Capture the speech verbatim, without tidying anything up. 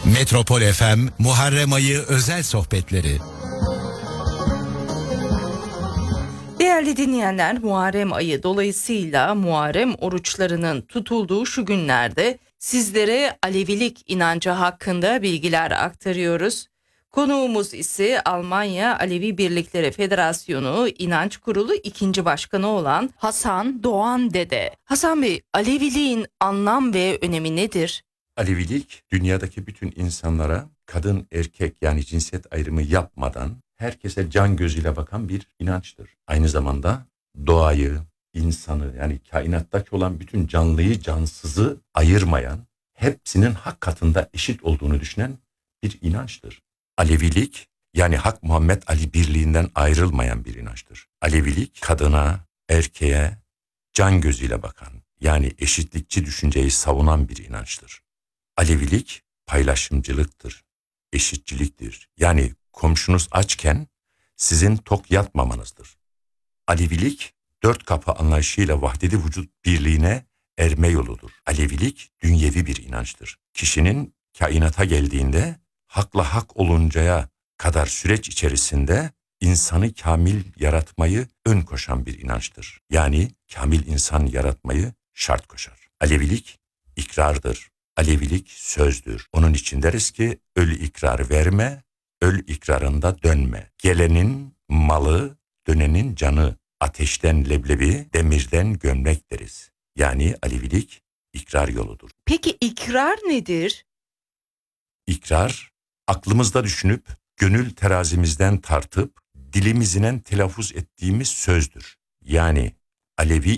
Metropol F M Muharrem Ayı özel sohbetleri. Değerli dinleyenler, Muharrem Ayı dolayısıyla Muharrem oruçlarının tutulduğu şu günlerde sizlere Alevilik inancı hakkında bilgiler aktarıyoruz. Konuğumuz ise Almanya Alevi Birlikleri Federasyonu İnanç Kurulu ikinci Başkanı olan Hasan Doğan Dede. Hasan Bey, Aleviliğin anlam ve önemi nedir? Alevilik, dünyadaki bütün insanlara kadın erkek yani cinsiyet ayrımı yapmadan herkese can gözüyle bakan bir inançtır. Aynı zamanda doğayı, insanı yani kainattaki olan bütün canlıyı cansızı ayırmayan, hepsinin hak katında eşit olduğunu düşünen bir inançtır. Alevilik yani Hak Muhammed Ali birliğinden ayrılmayan bir inançtır. Alevilik kadına, erkeğe can gözüyle bakan yani eşitlikçi düşünceyi savunan bir inançtır. Alevilik paylaşımcılıktır, eşitçiliktir. Yani komşunuz açken sizin tok yatmamanızdır. Alevilik dört kapı anlayışıyla vahdedi vücut birliğine erme yoludur. Alevilik dünyevi bir inançtır. Kişinin kainata geldiğinde hakla hak oluncaya kadar süreç içerisinde insanı kamil yaratmayı ön koşan bir inançtır. Yani kamil insan yaratmayı şart koşar. Alevilik ikrardır. Alevilik sözdür. Onun için deriz ki öl ikrar verme, öl ikrarında dönme. Gelenin malı, dönenin canı. Ateşten leblebi, demirden gömlek deriz. Yani Alevilik ikrar yoludur. Peki ikrar nedir? İkrar, aklımızda düşünüp, gönül terazimizden tartıp, dilimizden telaffuz ettiğimiz sözdür. Yani Alevi